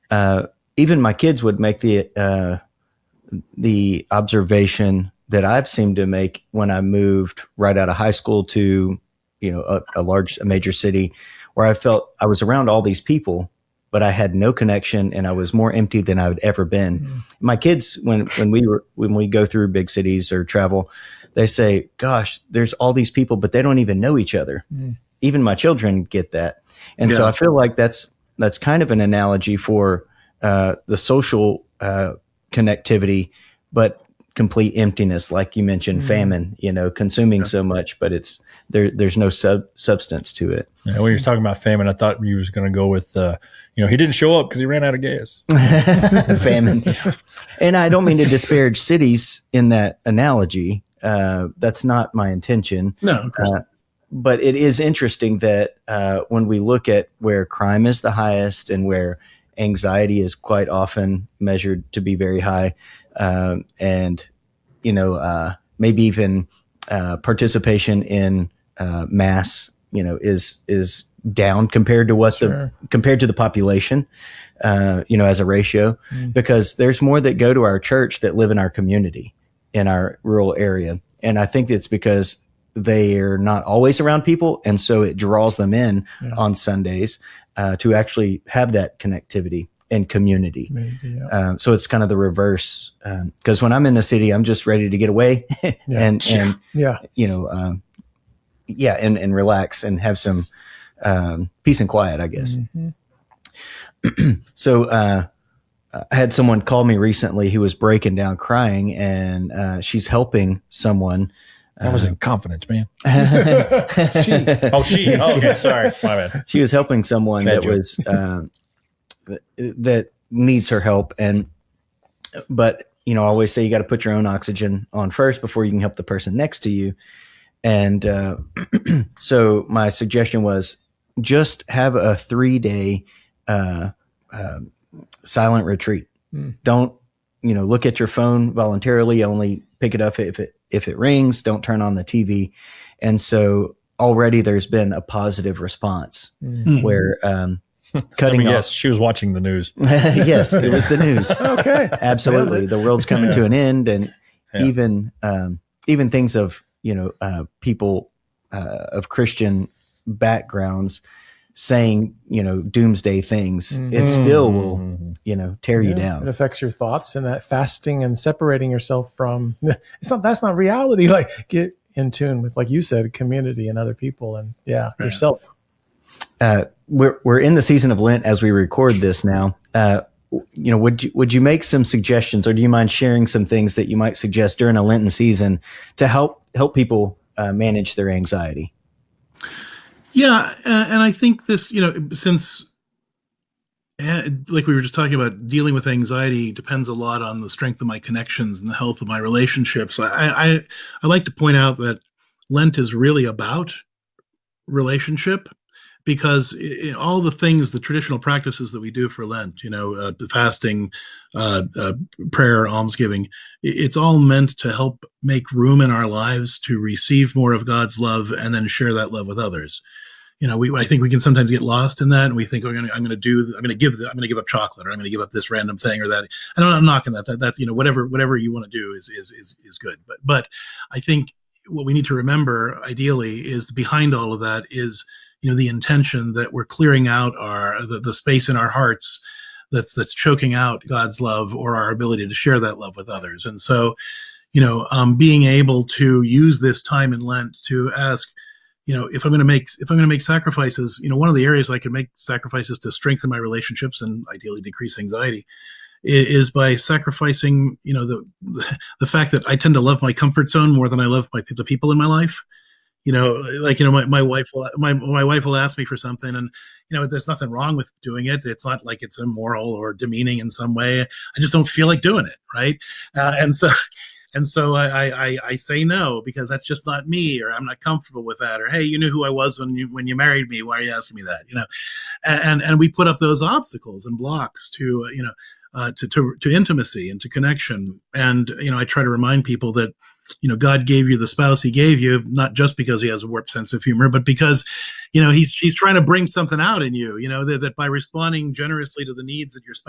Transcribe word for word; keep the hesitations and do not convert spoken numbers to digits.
uh, even my kids would make the uh, the observation that I've seemed to make when I moved right out of high school to, you know, a, a large, a major city, where I felt I was around all these people, but I had no connection, and I was more empty than I had ever been. Mm. My kids, when, when we were, when we go through big cities or travel, they say, gosh, there's all these people, but they don't even know each other. Mm. Even my children get that. And yeah. so I feel like that's, that's kind of an analogy for, uh, the social, uh, connectivity, but complete emptiness, like you mentioned, mm. famine, you know, consuming yeah. so much, but it's there, there's no sub substance to it. Yeah, when you were talking about famine, I thought you was going to go with, uh, you know, he didn't show up because he ran out of gas. Famine. And I don't mean to disparage cities in that analogy. Uh, that's not my intention. No, uh, but it is interesting that uh, when we look at where crime is the highest and where anxiety is quite often measured to be very high, um, and, you know, uh, maybe even uh, participation in uh, mass, you know, is is down compared to what sure. the compared to the population, uh, you know, as a ratio, mm. because there's more that go to our church that live in our community, in our rural area. And I think it's because they are not always around people. And so it draws them in yeah. on Sundays uh, to actually have that connectivity and community. Maybe, yeah. um, so it's kind of the reverse. Because um, when I'm in the city, I'm just ready to get away yeah. and, and yeah. you know, um, yeah, and, and relax and have some um, peace and quiet, I guess. Mm-hmm. so, uh, I had someone call me recently who was breaking down crying, and uh, she's helping someone. That was in confidence, man. she. Oh, she. Oh, okay. Sorry. My bad. She was helping someone bad that joke. was uh, that needs her help, and but you know, I always say you got to put your own oxygen on first before you can help the person next to you. And uh, so my suggestion was just have a three day. Uh, uh, silent retreat. Mm. Don't, you know, look at your phone voluntarily. Only pick it up if it, if it rings. Don't turn on the T V. And so already there's been a positive response mm. where, um, cutting off. Yes, she was watching the news. Yes, it was the news. Okay. Absolutely. The world's coming yeah. to an end. And yeah. even, um, even things of, you know, uh, people, uh, of Christian backgrounds, saying, you know, doomsday things, mm-hmm. it still will, you know, tear yeah, you down. It affects your thoughts, and that fasting and separating yourself from, it's not, that's not reality. Like, get in tune with, like you said, community and other people, and yeah, yeah. yourself. Uh, we're, we're in the season of Lent as we record this now. Uh, you know, would you, would you make some suggestions, or do you mind sharing some things that you might suggest during a Lenten season to help, help people uh, manage their anxiety? Yeah, and I think this, you know, since, like we were just talking about, dealing with anxiety depends a lot on the strength of my connections and the health of my relationships. I, I, I like to point out that Lent is really about relationship, because in all the things, the traditional practices that we do for Lent, you know, uh, the fasting, uh, uh, prayer, almsgiving, it's all meant to help make room in our lives to receive more of God's love and then share that love with others. You know, we, I think we can sometimes get lost in that, and we think, oh, I'm going to, I'm going to do, I'm going to give, I'm going to give up chocolate, or I'm going to give up this random thing or that. I don't, I'm knocking that. That, that's, you know, whatever, whatever you want to do is, is, is, is good. But, but I think what we need to remember, ideally, is behind all of that is, you know, the intention that we're clearing out our, the, the space in our hearts that's, that's choking out God's love or our ability to share that love with others. And so, you know, um, being able to use this time in Lent to ask, you know, if I'm going to make, if I'm going to make sacrifices, you know, one of the areas I can make sacrifices to strengthen my relationships and ideally decrease anxiety is, is by sacrificing, you know, the, the fact that I tend to love my comfort zone more than I love my, the people in my life. You know, like, you know, my, my wife will, my, my wife will ask me for something, and, you know, there's nothing wrong with doing it. It's not like it's immoral or demeaning in some way. I just don't feel like doing it. Right. Uh, and so, And so I, I, I say no, because that's just not me, or I'm not comfortable with that, or, hey, you knew who I was when you, when you married me. Why are you asking me that? You know, and, and, and we put up those obstacles and blocks to, uh, you know, uh, to, to, to intimacy and to connection. And, you know, I try to remind people that, you know, God gave you the spouse he gave you, not just because he has a warped sense of humor, but because, you know, he's, he's trying to bring something out in you, you know, that, that by responding generously to the needs that your spouse